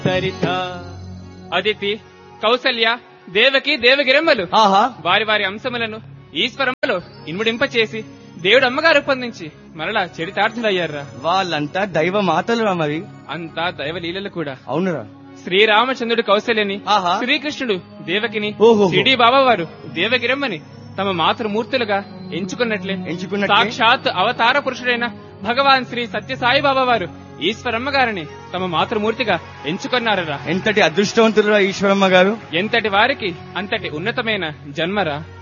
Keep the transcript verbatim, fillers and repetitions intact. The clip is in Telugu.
సరిత అదితి కౌసల్య దేవకి దేవగిరమ్మలు ఆహా వారి వారి అంశములను ఈశ్వరమ్మలో ఇన్ముడింపచేసి దేవుడు అమ్మగారు రూపొందించి మరలా చరితార్థులయ్యారా. వాళ్ళంతా దైవ మాతలు రా. మరి అంతా దైవలీలలు కూడా. అవునురా. శ్రీరామచంద్రుడు కౌసల్యని, ఆహా శ్రీకృష్ణుడు దేవకిని, ఓహో సిడి బాబా వారు దేవగిరమ్మని తమ మాతృమూర్తులుగా ఎంచుకున్నట్లే ఎంచుకున్నట్లే సాక్షాత్ అవతార పురుషుడైన భగవాన్ శ్రీ సత్యసాయి బాబా వారు ఈశ్వరమ్మ గారిని తమ మాతృమూర్తిగా ఎంచుకున్నారా. ఎంతటి అదృష్టవంతులురా ఈశ్వరమ్మ గారు. ఎంతటి వారికి అంతటి ఉన్నతమైన జన్మరా.